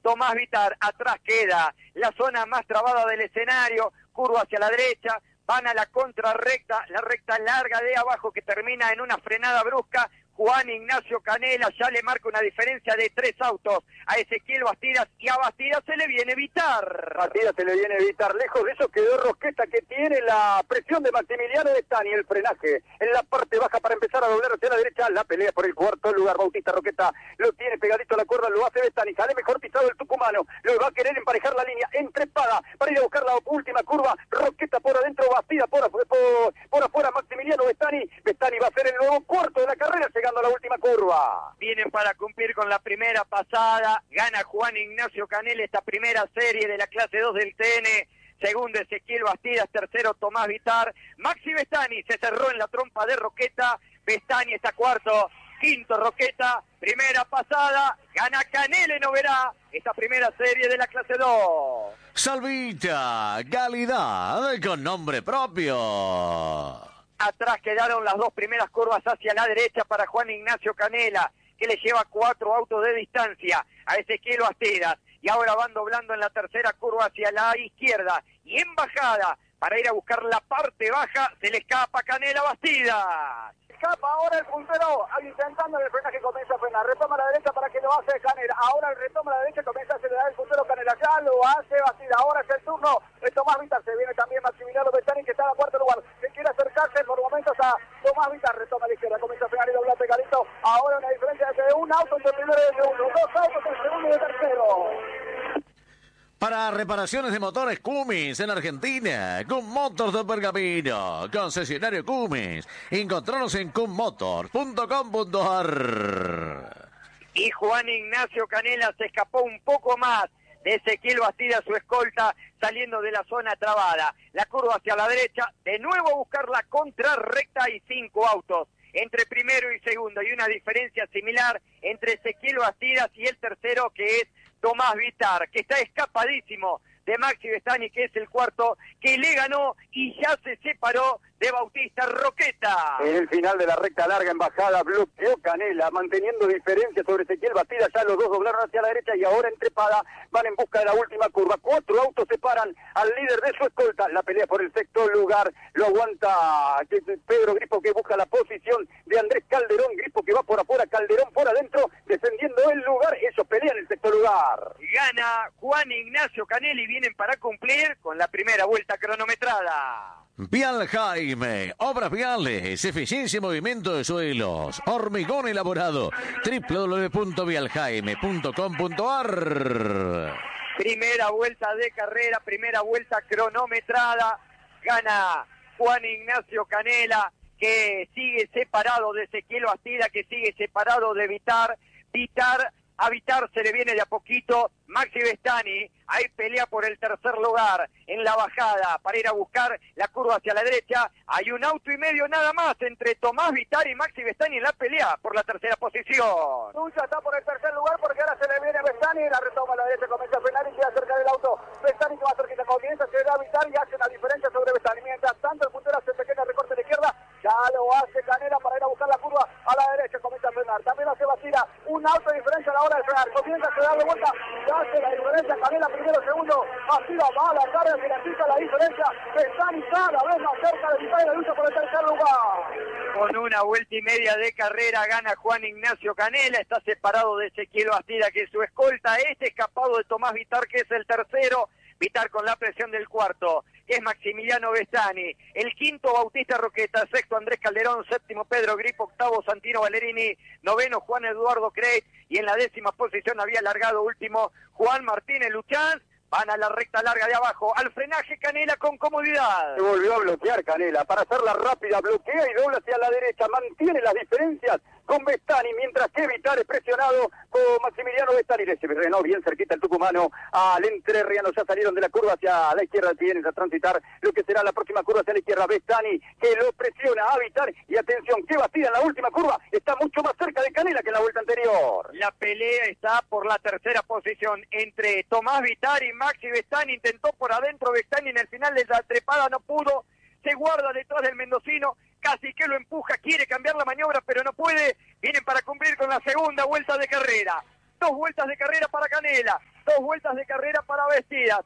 Tomás Vitar. Atrás queda la zona más trabada del escenario, curva hacia la derecha, van a la contrarrecta, la recta larga de abajo que termina en una frenada brusca. Juan Ignacio Canela ya le marca una diferencia de 3 autos a Ezequiel Bastidas, y a Bastidas se le viene Vitar. Bastidas se le viene Vitar. Lejos de eso quedó Rosqueta, que tiene la presión de Maximiliano Bestani, el frenaje en la parte baja para empezar a doblar hacia la derecha. La pelea por el cuarto lugar. Bautista Roqueta lo tiene pegadito a la cuerda, lo hace Bestani, sale mejor pisado el tucumano, lo va a querer emparejar la línea entre espada para ir a buscar la última curva. Roqueta por adentro, Bastidas por afuera, Maximiliano Bestani. Bestani va a ser el nuevo cuarto de la carrera, llegando a la última curva. Vienen para cumplir con la primera pasada, gana Juan Ignacio Canela esta primera serie de la clase 2 del TN, segundo Ezequiel Bastidas, tercero Tomás Vitar, Maxi Bestani se cerró en la trompa de Roqueta, Bestani está cuarto, quinto Roqueta, primera pasada, gana Canela y Noverá esta primera serie de la clase 2. Salvita, calidad con nombre propio. Atrás quedaron las 2 primeras curvas hacia la derecha para Juan Ignacio Canela, que le lleva 4 autos de distancia a Ezequiel Bastidas. Y ahora van doblando en la tercera curva hacia la izquierda. Y en bajada, para ir a buscar la parte baja, se le escapa Canela Bastidas. Escapa ahora el puntero, intentando el frenaje, comienza a frenar, retoma a la derecha para que lo hace Canela, ahora el retoma a la derecha, comienza a acelerar el puntero Canela, ya lo hace Bastidas, ahora es el turno de Tomás Vitar, se viene también Maximiliano Bestani, que está en el cuarto lugar, que quiere acercarse por momentos a Tomás Vitar, retoma a la izquierda, comienza a frenar y doblar pegadito, ahora una diferencia de un auto entre primero y el segundo, 2 autos entre segundo y el tercero. Para reparaciones de motores Cummins en Argentina, Cum Motors de Pergamino, concesionario Cummins. Encontranos en cummotors.com.ar. Y Juan Ignacio Canela se escapó un poco más de Ezequiel Bastidas, su escolta, saliendo de la zona trabada. La curva hacia la derecha, de nuevo a buscar la contrarrecta y 5 autos entre primero y segundo, y una diferencia similar entre Ezequiel Bastidas y el tercero, que es Tomás Vitar, que está escapadísimo de Maxi Bestani, que es el cuarto, que le ganó y ya se separó de Bautista Roqueta. En el final de la recta larga en bajada bloqueó Canela, manteniendo diferencia sobre Ezequiel Bastidas, ya los dos doblaron hacia la derecha y ahora en trepada van en busca de la última curva. 4 autos separan al líder de su escolta, la pelea por el sexto lugar lo aguanta Pedro Gripo, que busca la posición de Andrés Calderón, Gripo que va por afuera, Calderón por adentro, defendiendo el lugar, ellos pelean el sexto lugar. Gana Juan Ignacio Canela y vienen para cumplir con la primera vuelta cronometrada. Vial Jaime, obras viales, eficiencia y movimiento de suelos, hormigón elaborado, www.vialjaime.com.ar. Primera vuelta de carrera, primera vuelta cronometrada, gana Juan Ignacio Canela, que sigue separado de Ezequiel Bastidas, que sigue separado de Vitar. A Vitar se le viene de a poquito Maxi Bestani, ahí pelea por el tercer lugar en la bajada para ir a buscar la curva hacia la derecha. Hay un auto y medio nada más entre Tomás Vitar y Maxi Bestani en la pelea por la tercera posición. Lucha está por el tercer lugar porque ahora se le viene Bestani, la retoma a la derecha, comienza a frenar y queda cerca del auto. Bestani que va cerquita, comienza a llegar a Vitar y hace una diferencia sobre Bestani. Mientras tanto el puntero hace pequeño recorte a la izquierda, ya lo hace Canela para ir a buscar la curva a la derecha, comienza a frenar. También hace Bastidas, un auto de diferencia a la hora de frenar, comienza a dar de vuelta, ya hace la diferencia Canela primero, segundo, Bastidas va a la carga, se le quita la diferencia, Bestani cada vez más cerca de Vitar y la lucha por el tercer lugar. Con una vuelta y media de carrera gana Juan Ignacio Canela, está separado de Ezequiel Bastidas, que es su escolta, escapado de Tomás Vitar, que es el tercero. Vitar con la presión del cuarto, que es Maximiliano Bestani, el quinto Bautista Roqueta, sexto Andrés Calderón, séptimo Pedro Gripo, octavo Santino Valerini, noveno Juan Eduardo Creit, y en la 10ª posición había largado último Juan Martínez Luchán. Van a la recta larga de abajo, al frenaje Canela con comodidad. Se volvió a bloquear Canela, para hacerla rápida, bloquea y dobla hacia la derecha, mantiene las diferencias con Bestani, mientras que Vitar es presionado con Maximiliano Bestani. Le frenó bien cerquita el tucumano al entrerriano, ya salieron de la curva hacia la izquierda, tienen a transitar lo que será la próxima curva hacia la izquierda. Bestani que lo presiona a Vitar, y atención, que Bastidas en la última curva está mucho más cerca de Canela que en la vuelta anterior. La pelea está por la tercera posición entre Tomás Vitar y Maxi Bestani. Intentó por adentro Bestani, en el final de la trepada no pudo, se guarda detrás del mendocino, casi que lo empuja, quiere cambiar la maniobra pero no puede. Vienen para cumplir con la segunda vuelta de carrera, 2 vueltas de carrera para Canela, 2 vueltas de carrera para Vestidas.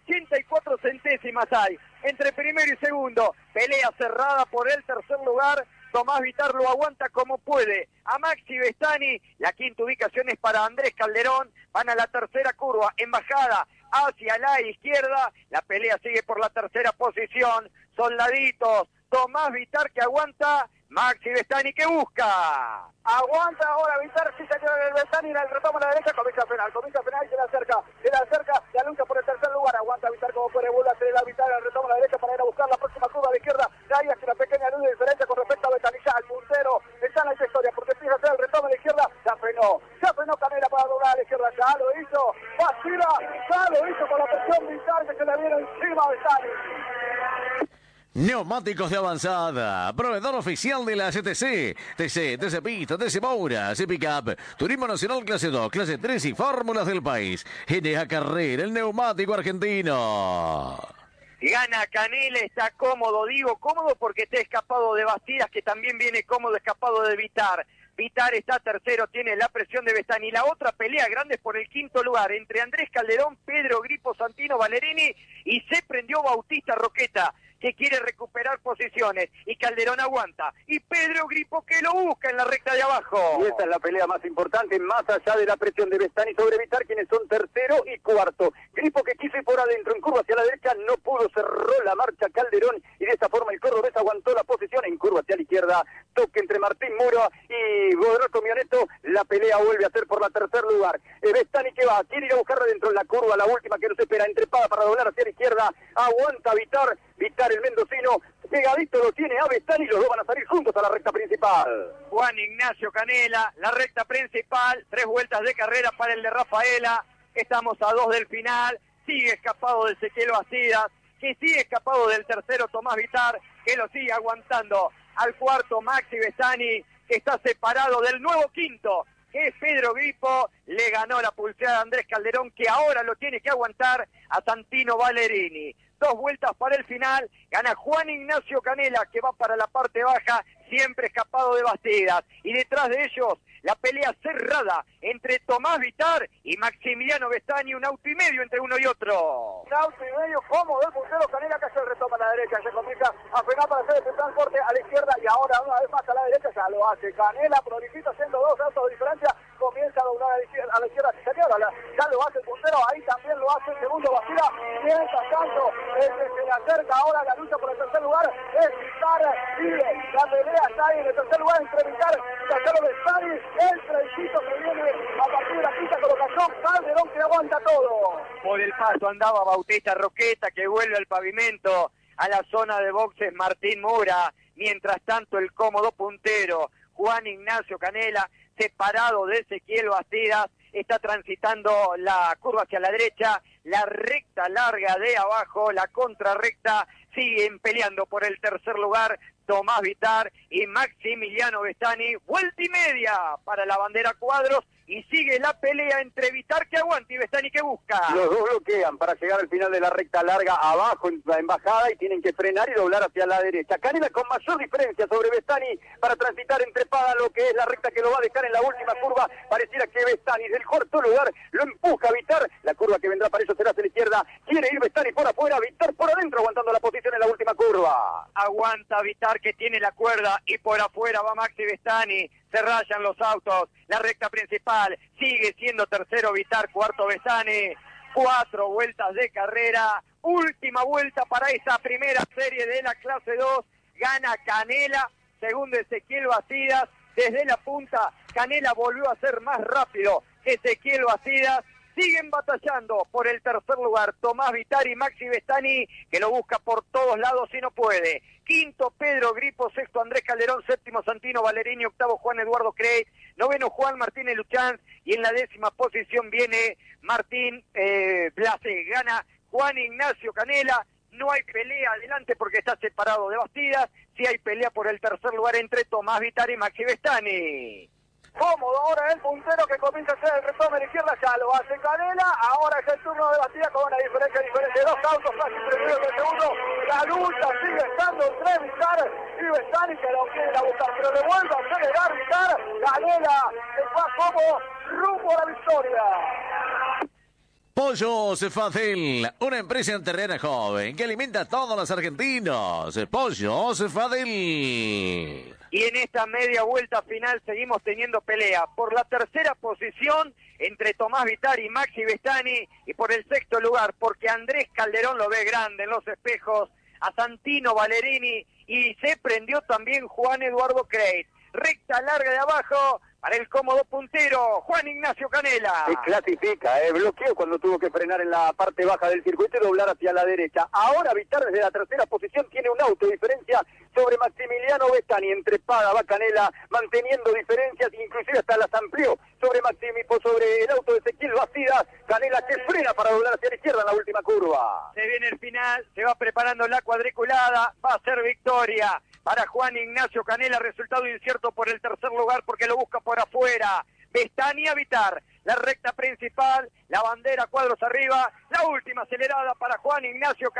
84 centésimas hay entre primero y segundo. Pelea cerrada por el tercer lugar. Tomás Vitar lo aguanta como puede a Maxi Vestani. La quinta ubicación es para Andrés Calderón. Van a la tercera curva, embajada hacia la izquierda. La pelea sigue por la tercera posición. Soldaditos, Tomás Vitar que aguanta, Maxi Vestani que busca. Aguanta ahora Vitar, sí señor, el Vestani, el retoma a la derecha, comienza a frenar y se le acerca, la lucha por el tercer lugar, aguanta Vitar como puede, vuelve a acelerar Vitar, el retoma a la derecha para ir a buscar la próxima curva de izquierda, de ahí hace una pequeña luz de diferencia con respecto a Vestani, ya el puntero está en la historia, porque empieza a hacer el retoma a la izquierda, ya frenó Canela para doblar a la izquierda, ya lo hizo, vacila, ya lo hizo con la presión Vitar que se le viene encima a Vestani. Neumáticos de avanzada, proveedor oficial de la CTC, TC Pista, TC Moura, TC Pickup, Turismo Nacional Clase 2, Clase 3 y Fórmulas del país. GNA Carrera, el neumático argentino. Gana Canela, está cómodo, digo cómodo porque está escapado de Bastidas, que también viene cómodo escapado de Vitar. Vitar está tercero, tiene la presión de Vestani. La otra pelea grande es por el quinto lugar, entre Andrés Calderón, Pedro Gripo, Santino Valerini, y se prendió Bautista Roqueta, que quiere recuperar posiciones, y Calderón aguanta, y Pedro Gripo que lo busca en la recta de abajo. Y esta es la pelea más importante, más allá de la presión de Vestani sobre Vitar, quienes son tercero y cuarto. Gripo que quiso ir por adentro, en curva hacia la derecha, no pudo, cerró la marcha Calderón, y de esta forma el cordobés aguantó la posición en curva hacia la izquierda, toque entre Martín Muro y Godroto Mioneto, la pelea vuelve a ser por la tercer lugar. Vestani que va, quiere ir a buscarla dentro en la curva, la última que nos espera, entrepada para doblar hacia la izquierda, aguanta Vitar, el mendocino, pegadito lo tiene a Vestani y los dos van a salir juntos a la recta principal. Juan Ignacio Canela, la recta principal, 3 vueltas de carrera para el de Rafaela, estamos a 2 del final, sigue escapado de Ezequiel Bastidas, que sigue escapado del tercero Tomás Vitar, que lo sigue aguantando al cuarto Maxi Vestani, que está separado del nuevo quinto, que es Pedro Gripo, le ganó la pulseada a Andrés Calderón, que ahora lo tiene que aguantar a Santino Valerini. 2 vueltas para el final, gana Juan Ignacio Canela, que va para la parte baja, siempre escapado de Bastidas. Y detrás de ellos, la pelea cerrada entre Tomás Vitar y Maximiliano Vestani, 1,5 autos entre uno y otro. 1,5 autos cómodo, el puntero Canela que hace el retoma a la derecha, se comienza a frenar para hacer el transporte a la izquierda y ahora una vez más a la derecha, ya lo hace Canela, prolifica haciendo 2 autos de diferencia, comienza a doblar a la izquierda, sí señora, ya lo hace el puntero, ahí también lo hace el segundo Bastida, mientras tanto, el que se le acerca ahora a la lucha por el tercer lugar es Vitar, sigue, la pelea está ahí en el tercer lugar entre Vitar y Gonzalo Vestani, el trencito que viene a partir de la quinta colocación, Calderón que aguanta todo. Por el paso andaba Bautista Roqueta, que vuelve al pavimento, a la zona de boxes Martín Mura, mientras tanto el cómodo puntero Juan Ignacio Canela, separado de Ezequiel Bastidas, está transitando la curva hacia la derecha, la recta larga de abajo, la contrarrecta, siguen peleando por el tercer lugar Tomás Vitar y Maximiliano Vestani, vuelta y media para la bandera cuadros, y sigue la pelea entre Vitar que aguanta y Vestani que busca. Los dos bloquean para llegar al final de la recta larga abajo en la embajada y tienen que frenar y doblar hacia la derecha. Canela con mayor diferencia sobre Vestani para transitar entrepada lo que es la recta que lo va a dejar en la última curva. Pareciera que Vestani del cuarto lugar lo empuja a Vitar. La curva que vendrá para ellos será hacia la izquierda. Quiere ir Vestani por afuera, Vitar por adentro aguantando la posición en la última curva. Aguanta Vitar que tiene la cuerda y por afuera va Maxi Vestani. Se rayan los autos, la recta principal, sigue siendo tercero Vitar, cuarto Vestani, 4 vueltas de carrera, última vuelta para esa primera serie de la clase 2, gana Canela, segundo Ezequiel Bastidas, desde la punta, Canela volvió a ser más rápido que Ezequiel Bastidas, siguen batallando por el tercer lugar Tomás Vitar y Maxi Vestani, que lo busca por todos lados y no puede. Quinto Pedro Gripo, sexto Andrés Calderón, séptimo Santino Valerini, octavo Juan Eduardo Crey, noveno Juan Martínez Luchanz, y en la 10ª posición viene Martín Blase. Gana Juan Ignacio Canela, no hay pelea adelante porque está separado de Bastidas, sí hay pelea por el tercer lugar entre Tomás Vitar y Maxi Vestani. Cómodo ahora el puntero que comienza a hacer el retome a la izquierda, ya lo hace Canela, ahora es el turno de Bastidas con una diferencia de 2 autos, casi primero del segundo, la lucha sigue estando entre Vitar y Vestani que lo quiere a buscar, pero le vuelve a acelerar Vitar, Canela se va como rumbo a la victoria. Pollos Fadel, una empresa enterrera joven que alimenta a todos los argentinos. Pollos Fadel. Y en esta media vuelta final seguimos teniendo pelea por la tercera posición entre Tomás Vitar y Maxi Bestani, y por el sexto lugar, porque Andrés Calderón lo ve grande en los espejos, a Santino Valerini, y se prendió también Juan Eduardo Creit. Recta larga de abajo para el cómodo puntero, Juan Ignacio Canela. Se clasifica, bloqueo cuando tuvo que frenar en la parte baja del circuito y doblar hacia la derecha. Ahora Vitar desde la tercera posición tiene un auto de diferencia sobre Maximiliano Bestani. Entrepada va Canela manteniendo diferencias, inclusive hasta las amplió sobre sobre el auto de Ezequiel Bastidas. Canela que frena para doblar hacia la izquierda en la última curva. Se viene el final, se va preparando la cuadriculada, va a ser victoria para Juan Ignacio Canela, resultado incierto por el tercer lugar porque lo busca por afuera. Bestani a Vitar, la recta principal, la bandera cuadros arriba, la última acelerada para Juan Ignacio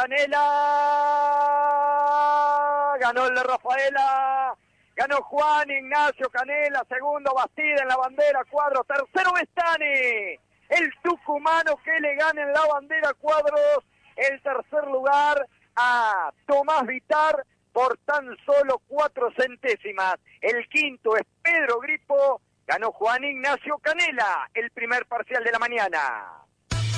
Canela. Ganó el de Rafaela, ganó Juan Ignacio Canela, segundo Bastida en la bandera cuadros, tercero Bestani, el tucumano que le gana en la bandera cuadros, el tercer lugar a Tomás Vitar por tan solo 4 centésimas. El quinto es Pedro Gripo, ganó Juan Ignacio Canela, el primer parcial de la mañana.